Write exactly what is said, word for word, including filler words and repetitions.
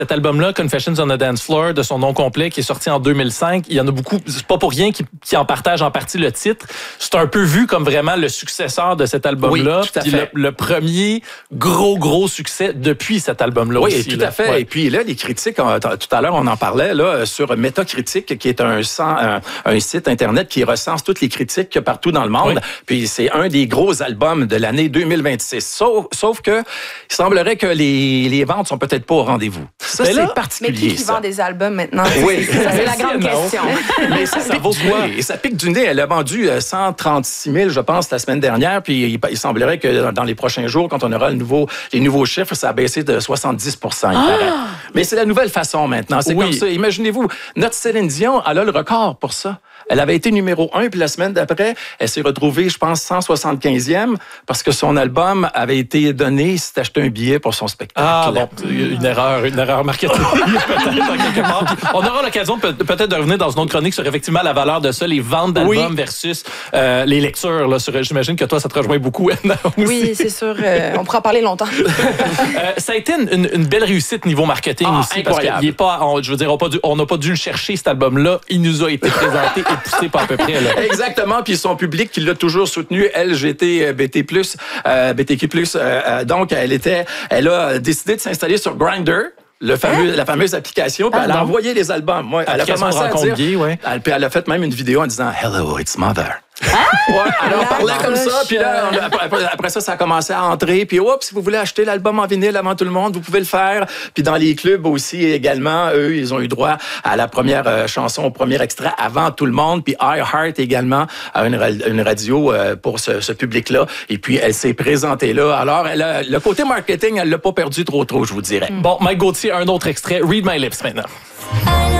Cet album-là, Confessions on a Dance Floor, de son nom complet, qui est sorti en deux mille cinq, il y en a beaucoup, c'est pas pour rien qui, qui en partagent en partie le titre. C'est un peu vu comme vraiment le successeur de cet album-là. Oui, tout à puis fait. Le, le premier gros, gros succès depuis cet album-là oui, aussi. Oui, tout là. à fait. Ouais. Et puis là, les critiques, on, tout à l'heure, on en parlait là sur Metacritic, qui est un, un, un site Internet qui recense toutes les critiques qu'il y a partout dans le monde. Oui. Puis c'est un des gros albums de l'année deux mille vingt-six. Sauf, sauf que il semblerait que les, les ventes sont peut-être pas au rendez-vous. Ça, mais là, c'est particulier. Mais qui, qui ça. vend des albums maintenant? Oui. Ça, c'est la grande question. Mais ça, ça vaut quoi? Et ça pique du nez. Elle a vendu cent trente-six mille, je pense, la semaine dernière. Puis il, il semblerait que dans les prochains jours, quand on aura le nouveau, les nouveaux chiffres, ça a baissé de soixante-dix pour cent. Ah! Mais c'est la nouvelle façon maintenant. C'est oui. comme ça. Imaginez-vous, notre Céline Dion, elle a le record pour ça. Elle avait été numéro un, puis la semaine d'après, elle s'est retrouvée, je pense, cent soixante-quinzième, parce que son album avait été donné, s'est acheté un billet pour son spectacle. Ah bon, une erreur, une erreur marketing, peut-être, en quelque part. Puis on aura l'occasion peut-être de revenir dans une autre chronique sur effectivement la valeur de ça, les ventes d'albums oui. versus euh, les lectures. Là, sur, j'imagine que toi, ça te rejoint beaucoup, Anna, aussi. Oui, c'est sûr. Euh, on pourra en parler longtemps. euh, ça a été une, une, une belle réussite niveau marketing ah, aussi, incroyable. parce qu'il est pas, on, je veux dire, on n'a pas, pas dû le chercher, cet album-là. Il nous a été présenté et poussé par à peu près. Là. Exactement, puis son public qui l'a toujours soutenu, L G B T plus, euh, B T Q plus. Euh, donc, elle était, elle a décidé de s'installer sur Grindr. Le fameux, hein? La fameuse application, puis ah, elle a envoyé les albums. Moi, elle a commencé à dire, gay, ouais. elle, puis elle a fait même une vidéo en disant « Hello, it's mother ». Ah! Ouais, alors, on parlait comme ça, puis là, on, après, après ça, ça a commencé à entrer, puis hop, si vous voulez acheter l'album en vinyle avant tout le monde, vous pouvez le faire. Puis dans les clubs aussi, également, eux, ils ont eu droit à la première euh, chanson, au premier extrait avant tout le monde, puis iHeart également a une, une radio euh, pour ce, ce public-là, et puis elle s'est présentée là. Alors, elle a, le côté marketing, elle l'a pas perdu trop trop, je vous dirais. Bon, Mike Gauthier, un autre extrait, Read My Lips maintenant.